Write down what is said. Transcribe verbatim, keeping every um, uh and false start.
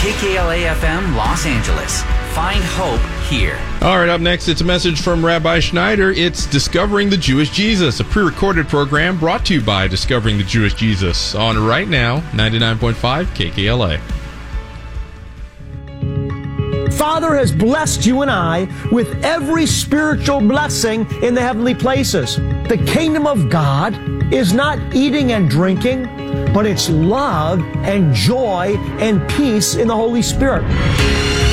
K K L A F M Los Angeles. Find hope here. All right, up next, it's a message from Rabbi Schneider. It's Discovering the Jewish Jesus, a pre-recorded program brought to you by Discovering the Jewish Jesus on right now, ninety-nine point five K K L A. Father has blessed you and I with every spiritual blessing in the heavenly places. The kingdom of God is not eating and drinking, but it's love and joy and peace in the Holy Spirit.